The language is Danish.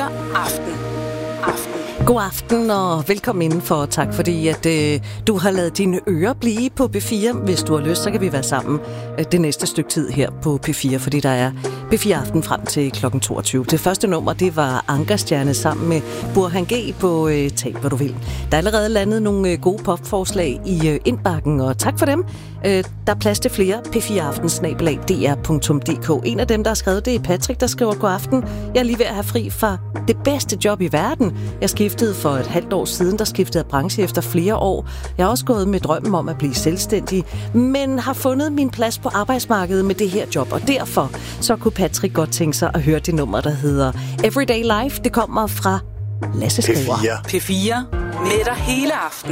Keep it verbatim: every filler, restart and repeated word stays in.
fire aften. Aften. God aften og velkommen indenfor. Tak fordi at øh, du har ladet dine ører blive på P fire. Hvis du har lyst, så kan vi være sammen øh, det næste stykke tid her på P fire, fordi der er P fire Aften frem til klokken toogtyve. Det første nummer, det var Ankerstjerne sammen med Burhan G på øh, Tag, hvor du vil. Der er allerede landet nogle øh, gode popforslag i øh, indbakken, og tak for dem. Øh, der er plads til flere. P fire aften snabel-a d r punktum d k. En af dem, der har skrevet, det er Patrick, der skriver god aften. Jeg er lige ved at have fri fra det bedste job i verden. Jeg skiftede for et halvt år siden, der skiftede jeg branche efter flere år. Jeg har også gået med drømmen om at blive selvstændig, men har fundet min plads på arbejdsmarkedet med det her job, og derfor så kunne Patrick godt tænke sig at høre det nummer, der hedder Everyday Life. Det kommer fra Lasse Skriver. P fire med dig hele aften.